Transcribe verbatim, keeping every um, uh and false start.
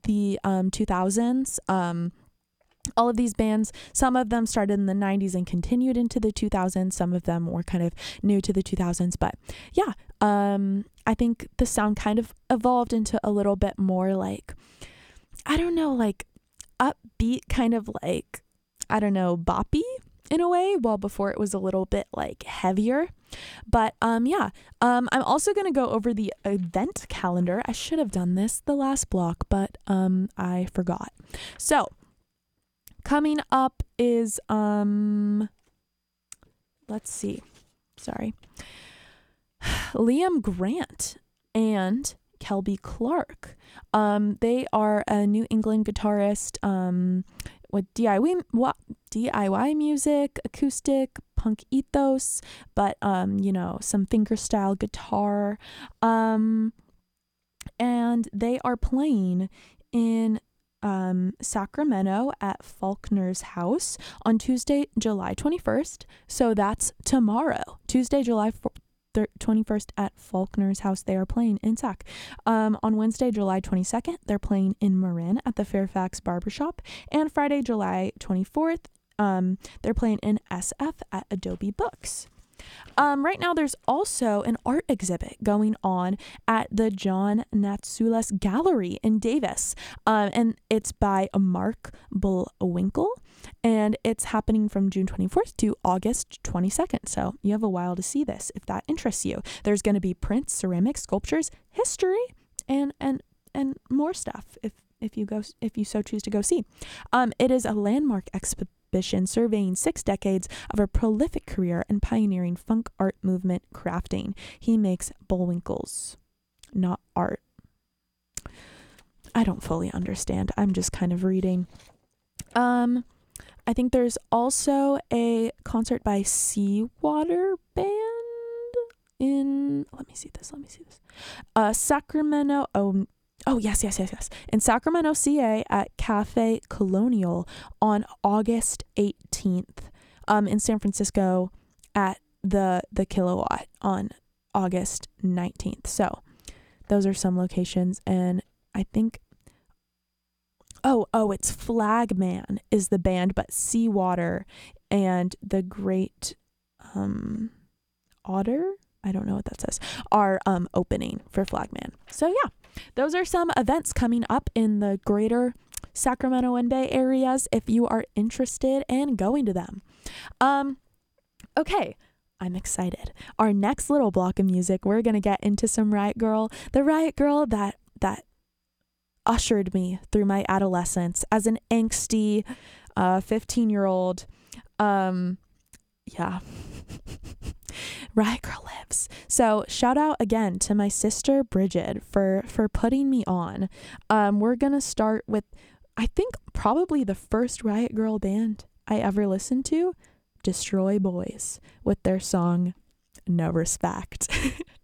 the um, two thousands. Um, all of these bands, some of them started in the nineties and continued into the two thousands. Some of them were kind of new to the two thousands. But yeah, um, I think the sound kind of evolved into a little bit more like, I don't know, like upbeat, kind of like, I don't know, boppy in a way, while before it was a little bit like heavier. But um yeah, um I'm also going to go over the event calendar. I should have done this the last block, but um I forgot. So coming up is um let's see. Sorry. Liam Grant and Kelby Clark. Um they are a New England guitarist um with D I Y what D I Y music, acoustic, punk ethos, but um, you know, some fingerstyle guitar. Um, and they are playing in um, Sacramento at Faulkner's House on Tuesday, July twenty-first. So that's tomorrow, Tuesday, July twenty-first at Faulkner's House. They are playing in Sac. Um, on Wednesday, July twenty-second, they're playing in Marin at the Fairfax Barbershop. And Friday, July twenty-fourth, um, they're playing in S F at Adobe Books. Um, right now, there's also an art exhibit going on at the John Natsulas Gallery in Davis, um, and it's by Mark Bullwinkle, and it's happening from June twenty-fourth to August twenty-second, so you have a while to see this if that interests you. There's going to be prints, ceramics, sculptures, history, and and and more stuff if if you go if you so choose to go see. Um, it is a landmark exhibition surveying six decades of a prolific career in pioneering funk art movement crafting. He makes Bullwinkles, not art. I don't fully understand. I'm just kind of reading. Um, I think there's also a concert by Seawater Band in, let me see this, let me see this. Uh, Sacramento, oh, Oh, yes, yes, yes, yes. In Sacramento, C A at Cafe Colonial on August eighteenth. Um, in San Francisco at the the Kilowatt on August nineteenth. So those are some locations. And I think, oh, oh, it's Flagman is the band, but Seawater and the Great um, Otter, I don't know what that says, are um, opening for Flagman. So yeah. Those are some events coming up in the greater Sacramento and Bay areas if you are interested in going to them. Um, okay, I'm excited. Our next little block of music, we're going to get into some Riot Grrrl. The Riot Grrrl that that ushered me through my adolescence as an angsty uh, fifteen-year-old. Um, yeah. Riot Grrrl lives. So shout out again to my sister Bridget for for putting me on. Um, we're gonna start with, I think, probably the first Riot Grrrl band I ever listened to, Destroy Boys, with their song No Respect.